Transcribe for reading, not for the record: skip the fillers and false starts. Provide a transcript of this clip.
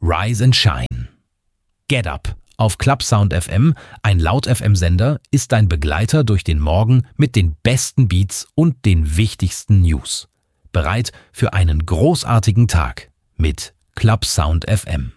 Rise and Shine. Get Up auf Clubsound FM, ein Laut-FM-Sender, ist dein Begleiter durch den Morgen mit den besten Beats und den wichtigsten News. Bereit für einen großartigen Tag mit Clubsound FM.